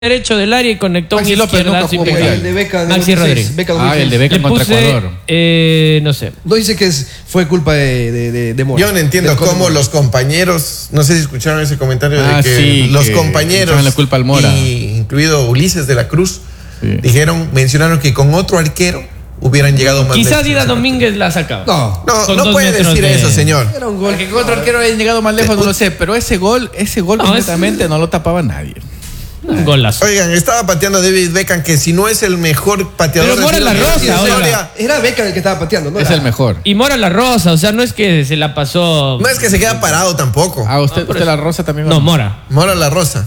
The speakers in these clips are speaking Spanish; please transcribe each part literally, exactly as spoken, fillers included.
derecho del área y conectó Maxi un López nunca izquierdazo jugó impecable. el de Beckham, Maxi Rodríguez. Beckham Ah, el de Beckham Le contra puse, Ecuador. eh, no sé. No dice que es, fue culpa de, de, de, de Mora. Yo no entiendo Del cómo Mora. los compañeros, no sé si escucharon ese comentario Ah, de que sí, los que compañeros, echaban la culpa al Mora. y incluido Ulises de la Cruz, Sí. dijeron, mencionaron que con otro arquero hubieran llegado más Quizá lejos. Dida Domínguez la sacaba. No, No, Con no dos puede metros decir de- eso, señor. era un gol. Porque con otro arquero hayan llegado más lejos, no lo sé, pero ese gol, ese gol No, completamente es- no lo tapaba nadie. Un golazo. Oigan, estaba pateando David Beckham, que si no es el mejor pateador Pero Mora de la la Rosa, historia, oiga. Era Beckham el que estaba pateando, ¿no? Es Era- el mejor. Y Mora la Rosa, o sea, no es que se la pasó. no es que se queda parado tampoco. Ah, usted, Ah, por usted eso. la Rosa también. No, Mora. Mora la Rosa.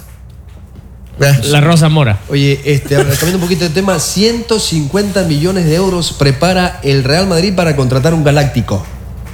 Vea. La Rosa Mora. Oye, este, ahora, cambiando un poquito de tema, ciento cincuenta millones de euros prepara el Real Madrid para contratar un galáctico.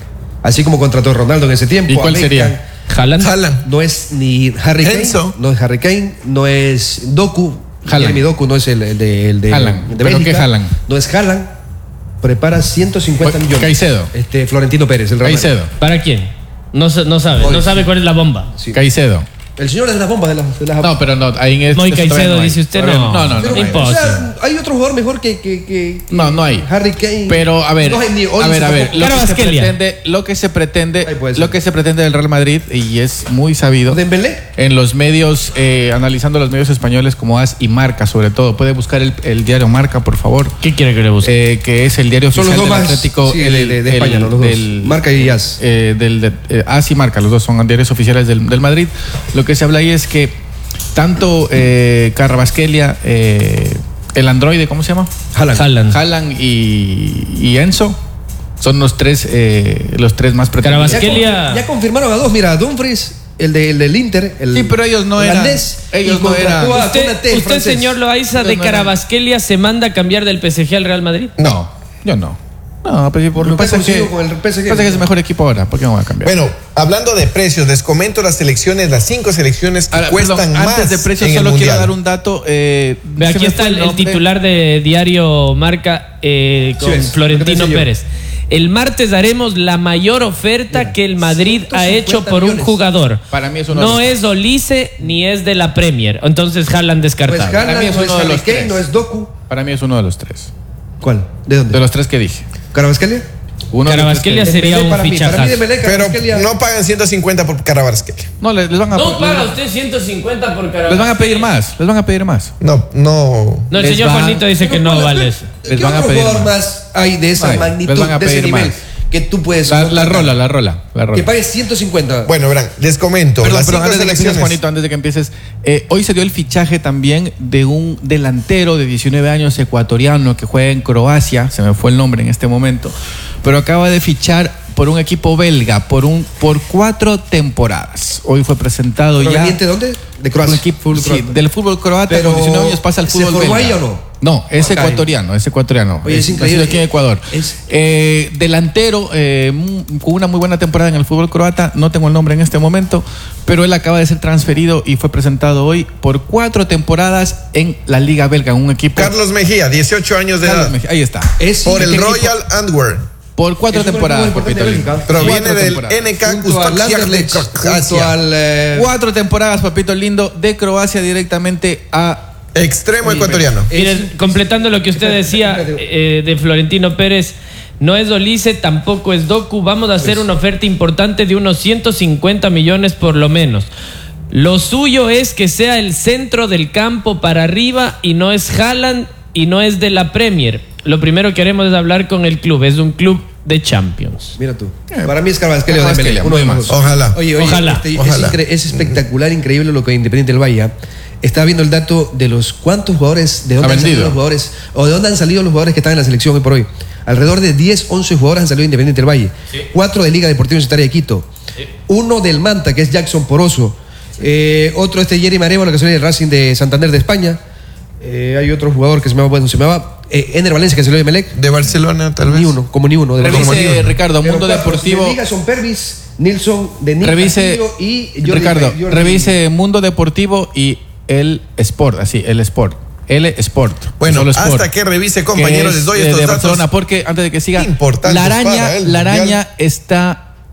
Así como contrató a Ronaldo en ese tiempo. ¿Y cuál a sería? Beckham. Haaland. Haaland. No es ni Harry Kane, Enzo. no es Harry Kane, no es Doku. Haaland. Jeremy Doku no es el, el de, el de, Haaland. de ¿Pero Bélgica. qué Haaland? No es Haaland. Prepara ciento cincuenta Oye, millones. Caicedo. Este, Florentino Pérez, el Real Madrid. Caicedo. ¿Para quién? No, sa- no sabe. Oye, No sabe cuál es la bomba. Sí. Caicedo. El señor es de las bombas de las. De las No, pero no, ahí en No, y eso todavía Caicedo, hay. dice usted, Todavía no. No, no, no. Pero, no hay. Imposible. o sea, hay otro jugador mejor que. que, que No, no hay. Harry Kane. Pero a ver, No hay ni a Olsen ver, a ver, tampoco. lo que se Carabasquelia. pretende, lo que se pretende, Ahí puede ser. lo que se pretende del Real Madrid y es muy sabido Dembélé. en los medios, eh, analizando los medios españoles como AS y Marca, sobre todo. Puede buscar el, el diario Marca, por favor, ¿Qué quiere que le busque? eh, que es el diario Son oficial los dos del más. Atlético, Sí, el- de, de, de el- España, ¿no? Los dos. del- Marca y As. eh, del de, eh, AS y Marca, los dos son diarios oficiales del, del Madrid. Lo que se habla ahí es que tanto eh, Carrabasquelia, eh, el androide, ¿cómo se llama? Haaland. Haaland. Haaland y, y Enzo son los tres, eh, los tres más pretendidos. Ya, Carabasquelia. con- ya confirmaron a dos. Mira, Dumfries, el, de, el del Inter. El Sí, pero ellos no eran- holandés, ellos y no contrató eran- a ¿Usted, Konaté, el usted francés. señor Loaiza, de No, no, no. Carabasquelia se manda a cambiar del P S G al Real Madrid? No, yo no. No, pero por Lo lo que que pasa es que, consigo con el P S G. pasa que es el mejor equipo ahora. ¿Por qué no va a cambiar? Bueno, hablando de precios, les comento las selecciones, las cinco selecciones que Ahora, cuestan perdón, más antes de precios, en el solo quiero Mundial. dar un dato. Eh, Ve, se aquí me está fue el, el nombre. titular de Diario Marca eh, con Sí, es, lo que Florentino pensé yo. Pérez. El martes daremos la mayor oferta Mira, que el Madrid ha ciento hecho cincuenta por un millones. jugador. Para mí es uno de No los- es Olise ni es de la Premier. Entonces Haaland No es descartado. Para mí Haaland, es no es uno de Harry los Kane, tres. no es Doku. Para mí es uno de los tres. ¿Cuál? ¿De dónde? De los tres que dije. ¿Carabasquelia? Uno de los Carabasquelia tres que- sería Dembélé un para mí, fichajazo. Para mí Dembélé, Pero Carabasquelia. no pagan ciento cincuenta por Carabasquelia. No, les, les van a No les paga van- usted ciento cincuenta por Carabasquelia. les van a pedir más. Les van a pedir más. No, no. No, el Les señor van- Juanito dice que no vale eso. ¿Qué Les van a otro pedir jugador más. más hay de esa Ay, magnitud, les van a de ese pedir nivel, más. que tú puedes La, la contratar? rola, la rola, la rola. Que pague ciento cincuenta. Bueno, verán, les comento. Perdón, las perdón, cinco antes de que empieces, selecciones. Juanito, antes de que empieces, eh, hoy se dio el fichaje también de un delantero de diecinueve años ecuatoriano que juega en Croacia, se me fue el nombre en este momento, pero acaba de fichar por un equipo belga por un por cuatro temporadas. Hoy fue presentado ya. ¿Proveniente de dónde? De Un Croacia. equipo, Fútbol sí, croata. del fútbol croata, Pero, con diecinueve años pasa al ¿se fútbol formó belga. ahí o no? No, es Ok. ecuatoriano, es ecuatoriano. Oye, es nacido increíble. aquí en Ecuador. Es- Eh, delantero, eh, mu- con una muy buena temporada en el fútbol croata, no tengo el nombre en este momento, pero él acaba de ser transferido y fue presentado hoy por cuatro temporadas en la Liga Belga, en un equipo. Carlos Mejía, dieciocho años de Carlos edad. Mejía, ahí está. Es Por el ¿qué equipo? Royal Antwerp. Por cuatro Es un equipo temporadas, muy importante papito de lindo. Bélgica. Proviene Cuatro del temporadas. N K Junto al Uzbekistán de Anderlecht, junto Croacia. al... eh, Cuatro temporadas, papito lindo, de Croacia directamente a. Extremo ecuatoriano. Miren, completando lo que usted decía eh, de Florentino Pérez, no es Olise, tampoco es Doku. Vamos a hacer una oferta importante de unos ciento cincuenta millones por lo menos. Lo suyo es que sea el centro del campo para arriba y no es Haaland y no es de la Premier. Lo primero que haremos es hablar con el club. Es un club de Champions. Mira tú. Para mí es Carabasquelia o Carabasquelia, Dembélé. Uno de muy los más. dos. Ojalá. Oye, oye, Ojalá, este, es ojalá. incre- Es, espectacular, increíble lo que Independiente del Valle. Estaba viendo el dato de los cuántos jugadores, de dónde Ha han salido vendido. los jugadores, o de dónde han salido los jugadores que están en la selección hoy por hoy. Alrededor de diez, once jugadores han salido de Independiente del Valle. Cuatro de Liga Deportiva Universitaria de Quito. Uno del Manta, que es Jackson Poroso. Eh, otro este Jerry Marevalo, que salió del Racing de Santander de España. Eh, hay otro jugador que se me va, bueno, se me va. Eh, Ener Valencia, que salió de Melec. De Barcelona, tal vez. Ni uno, como ni uno. De Revise, como ni uno. Ricardo, Pero Mundo cuatro, Deportivo. De Liga son Pervis, Nilsson, Denis Revise, Castillo y Jordi- Ricardo, Jordi- revise Mundo Deportivo y el Sport, así, el Sport. L Sport. Bueno, Solo Sport, hasta que revise, compañeros, que es les doy de- estos de datos Barcelona, porque antes de que siga, importantes la araña, para el la araña Mundial. está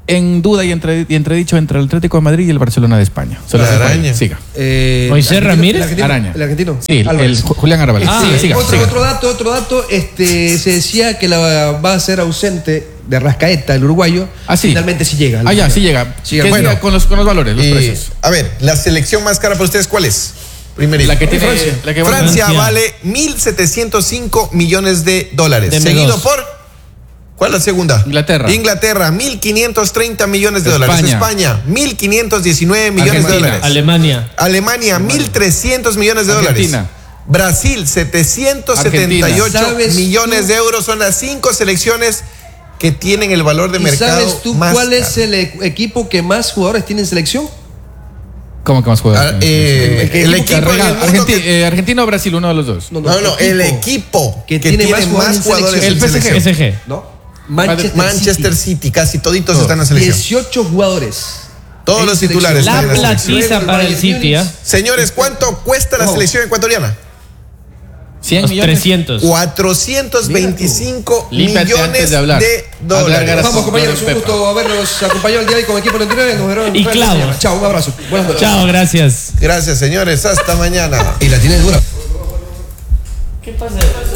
en duda y, entre, y entredicho entre el Atlético de Madrid y el Barcelona de España. Solo La se puede. araña. Siga. Eh, Moisés el argentino- Ramírez. el argentino- Araña. El argentino. Sí, el, Álvarez. el Ju- Julián Arbalés. Ah, Siga, Sí, siga, otro, siga. otro dato, otro dato, este, se decía que la, va a ser ausente de Arrascaeta, el uruguayo. Ah, sí. Finalmente sí llega. Ah, ya, sí llega. Sí, Que bueno. siga con los, con los valores, los Y, precios. a ver, la selección más cara para ustedes, ¿cuál es? Primerito. La que tiene Francia. la que vale- Francia Francia. vale mil setecientos cinco millones de dólares. Deme Seguido dos. por. ¿Cuál es la segunda? Inglaterra. Inglaterra, mil quinientos treinta millones de dólares. España. España, mil quinientos diecinueve millones de Argentina. dólares. Alemania. Alemania, mil trescientos millones de Argentina. dólares. Brasil, setecientos setenta y ocho Argentina. ¿Sabes millones tú? de euros. Son las cinco selecciones que tienen el valor de ¿Y mercado sabes tú más cuál caro. es el e- equipo que más jugadores tiene en selección? ¿Cómo que más juega? Ah, eh, El que- el el equipo en el Argentina, mundo Argenti- que- eh, Argentina o Brasil, uno de los dos. No, No, no, el equipo que que, tiene tiene, más más jugadores en jugadores en selección. El P S G. selección. S G. ¿No? Manchester, Manchester City. City, casi toditos están en la selección. dieciocho jugadores. Todos en los selección. titulares La están en la selección. platiza para el City, ¿ah? Señores, ¿cuánto cuesta la Vamos. selección ecuatoriana? cien Los millones. trescientos. cuatrocientos veinticinco Límpiate antes millones de hablar. de Hablar dólares. ganas. Vamos, compañeros, un Pepa. gusto habernos acompañado el día de hoy con equipo noventa y nueve. Nos veremos en Y otra clavos. mañana. Chao, un abrazo. Buenas noches. Chao, gracias. Gracias, señores. Hasta mañana. Y la tiene dura. ¿Qué pasa?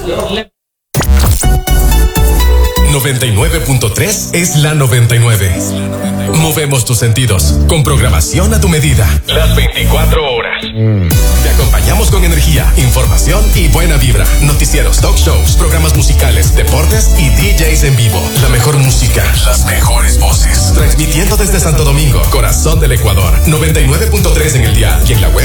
noventa y nueve punto tres es la noventa y nueve. Movemos tus sentidos con programación a tu medida. Las veinticuatro horas. Te acompañamos con energía, información y buena vibra. Noticieros, talk shows, programas musicales, deportes y D Js en vivo. La mejor música, las mejores voces. Transmitiendo desde Santo Domingo, corazón del Ecuador. noventa y nueve punto tres en el dial y en la web.